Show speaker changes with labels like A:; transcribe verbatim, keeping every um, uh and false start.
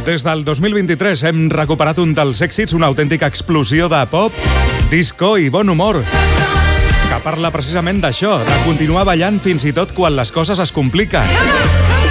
A: Des del dos mil vint-i-tres hem recuperat un dels èxits, una autèntica explosió de pop, disco i bon humor, que parla precisament d'això, de continuar ballant fins i tot quan les coses es compliquen.